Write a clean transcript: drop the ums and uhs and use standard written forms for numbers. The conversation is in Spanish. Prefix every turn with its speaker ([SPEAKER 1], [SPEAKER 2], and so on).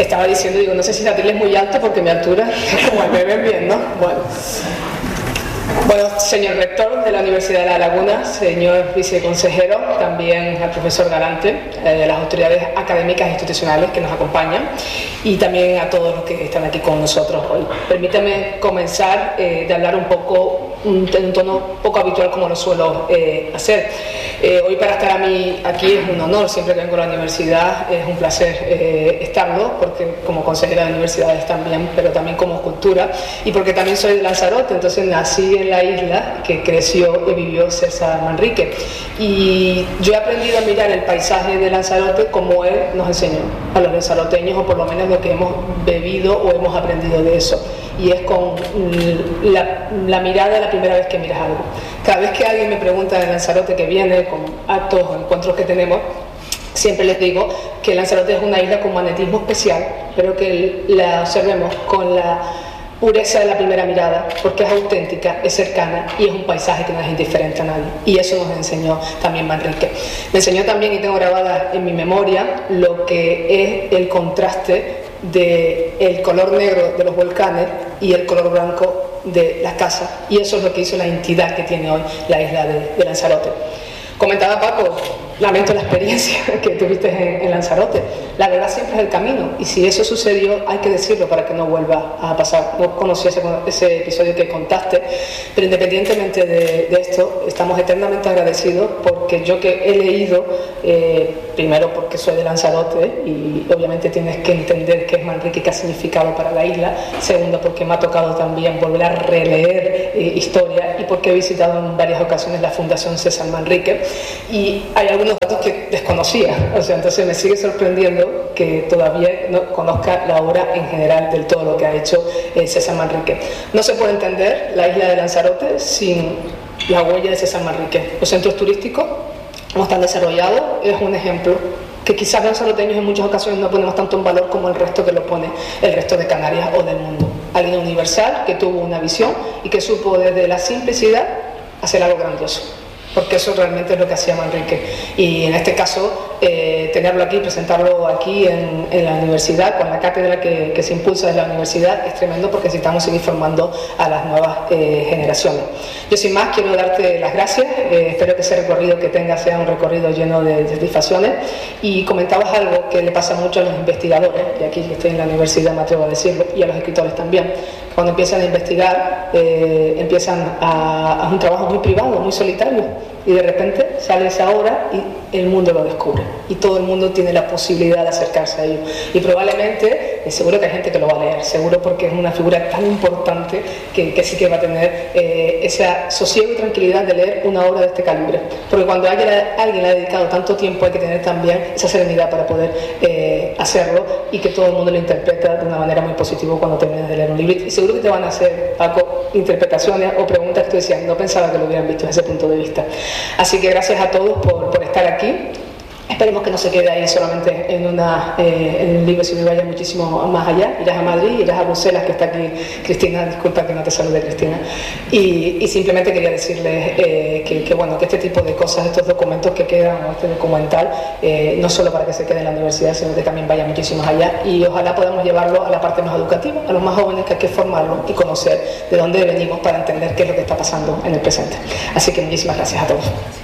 [SPEAKER 1] estaba diciendo, digo, no sé si la tele es muy alta porque mi altura es como me ven bien, ¿no? Bueno, señor rector de la Universidad de La Laguna, señor viceconsejero, también al profesor Galante, las autoridades académicas e institucionales que nos acompañan y también a todos los que están aquí con nosotros hoy. Permítame comenzar de hablar un poco, en un tono poco habitual como lo suelo hacer. Hoy para estar aquí es un honor, siempre que vengo a la universidad es un placer estarlo, porque como consejera de universidades también, pero también como cultura, y porque también soy de Lanzarote, entonces nací en la isla que creció y vivió César Manrique. Y yo he aprendido a mirar el paisaje de Lanzarote como él nos enseñó a los lanzaroteños, o por lo menos lo que hemos bebido o hemos aprendido de eso. Y es con la mirada la primera vez que miras algo. Cada vez que alguien me pregunta de Lanzarote, que viene con actos o encuentros que tenemos, siempre les digo que Lanzarote es una isla con magnetismo especial, pero que la observemos con la pureza de la primera mirada, porque es auténtica, es cercana y es un paisaje que no es indiferente a nadie. Y eso nos enseñó también Manrique. Me enseñó también, y tengo grabada en mi memoria, lo que es el contraste del color negro de los volcanes y el color blanco de las casas. Y eso es lo que hizo la entidad que tiene hoy la isla de Lanzarote. Comentaba Paco, lamento la experiencia que tuviste en Lanzarote. La verdad siempre es el camino, y si eso sucedió hay que decirlo para que no vuelva a pasar. No conocí ese episodio que contaste, pero independientemente de esto, estamos eternamente agradecidos, porque yo que he leído, primero porque soy de Lanzarote y obviamente tienes que entender qué es Manrique y qué ha significado para la isla. Segundo, porque me ha tocado también volver a releer historia, y porque he visitado en varias ocasiones la Fundación César Manrique y hay algunos datos que desconocía, o sea, entonces me sigue sorprendiendo que todavía no conozca la obra en general del todo lo que ha hecho César Manrique. No se puede entender la isla de Lanzarote sin la huella de César Manrique. Los centros turísticos no están desarrollados, es un ejemplo que quizás los lanzaroteños en muchas ocasiones no ponemos tanto en valor como el resto que lo pone el resto de Canarias o del mundo. Alguien universal que tuvo una visión y que supo desde la simplicidad hacer algo grandioso, porque eso realmente es lo que hacía Manrique. Y en este caso, tenerlo aquí, presentarlo aquí en la universidad, con la cátedra que se impulsa desde la universidad, es tremendo, porque necesitamos seguir formando a las nuevas generaciones. Yo sin más quiero darte las gracias, espero que ese recorrido que tengas sea un recorrido lleno de satisfacciones. Y comentabas algo que le pasa mucho a los investigadores, y aquí que estoy en la universidad me atrevo a decirlo, y a los escritores también. Cuando empiezan a investigar, empiezan a un trabajo muy privado, muy solitario, y de repente sale esa obra y el mundo lo descubre, y todo el mundo tiene la posibilidad de acercarse a ello, y probablemente, seguro que hay gente que lo va a leer, seguro, porque es una figura tan importante que sí que va a tener esa sosiego y tranquilidad de leer una obra de este calibre, porque cuando alguien le ha dedicado tanto tiempo hay que tener también esa serenidad para poder hacerlo, y que todo el mundo lo interpreta de una manera muy positiva cuando termines de leer un libro. Y seguro que te van a hacer, Paco, interpretaciones o preguntas que tú decías, no pensaba que lo hubieran visto desde ese punto de vista. Así que gracias a todos por estar aquí. Esperemos que no se quede ahí solamente en un libro, sino que vaya muchísimo más allá. Irás a Madrid, irás a Bruselas, que está aquí Cristina, disculpa que no te salude, Cristina. Y simplemente quería decirles que este tipo de cosas, estos documentos que quedan, o este documental, no solo para que se quede en la universidad, sino que también vaya muchísimo allá, y ojalá podamos llevarlo a la parte más educativa, a los más jóvenes, que hay que formarlos y conocer de dónde venimos para entender qué es lo que está pasando en el presente. Así que muchísimas gracias a todos.